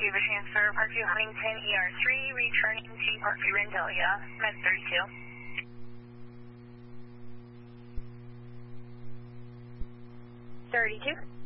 Cuba transfer, Parkview Huntington, ER3, returning to Parkview Rendelia, Med 32. 32.